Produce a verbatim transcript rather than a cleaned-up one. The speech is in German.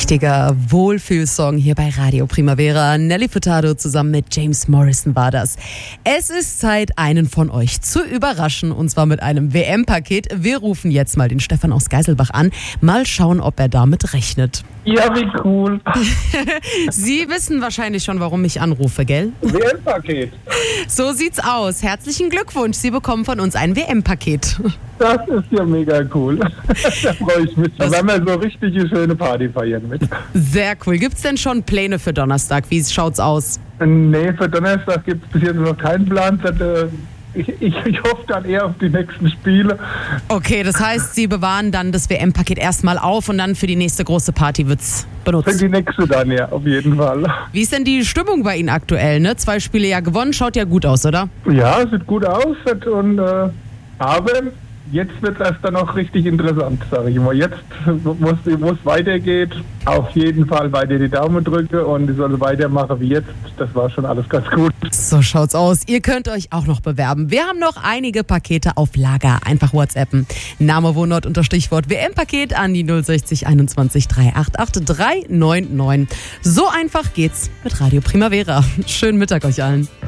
richtiger Wohlfühlsong hier bei Radio Primavera. Nelly Furtado zusammen mit James Morrison war das. Es ist Zeit, einen von euch zu überraschen, und zwar mit einem W M-Paket. Wir rufen jetzt mal den Stefan aus Geiselbach an. Mal schauen, ob er damit rechnet. Ja, wie cool. Sie wissen wahrscheinlich schon, warum ich anrufe, gell? W M-Paket. So sieht's aus. Herzlichen Glückwunsch. Sie bekommen von uns ein W M-Paket. Das ist ja mega cool. Da freue ich mich. Da werden wir so richtig eine schöne Party feiern mit. Sehr cool. Gibt's denn schon Pläne für Donnerstag? Wie schaut's aus? Nee, für Donnerstag gibt es bis jetzt noch keinen Plan. Ich, ich, ich hoffe dann eher auf die nächsten Spiele. Okay, das heißt, Sie bewahren dann das W M-Paket erstmal auf und dann für die nächste große Party wird's benutzt. Für die nächste dann, ja, auf jeden Fall. Wie ist denn die Stimmung bei Ihnen aktuell? Ne? Zwei Spiele ja gewonnen, schaut ja gut aus, oder? Ja, sieht gut aus. Und, äh, aber jetzt wird es erst dann noch richtig interessant, sage ich mal. Jetzt, wo es weitergeht, auf jeden Fall weiter die Daumen drücke und ich soll weitermachen wie jetzt. Das war schon alles ganz gut. So schaut's aus. Ihr könnt euch auch noch bewerben. Wir haben noch einige Pakete auf Lager. Einfach WhatsAppen. Name, Wohnort unter Stichwort W M-Paket an die null sechzig einundzwanzig dreihundertachtzig drei neun neun. So einfach geht's mit Radio Primavera. Schönen Mittag euch allen.